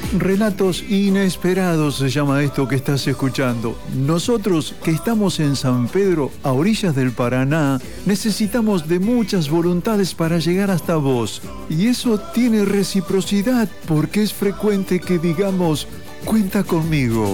Relatos inesperados se llama esto que estás escuchando. Nosotros, que estamos en San Pedro, a orillas del Paraná, necesitamos de muchas voluntades para llegar hasta vos. Y eso tiene reciprocidad, porque es frecuente que digamos, cuenta conmigo.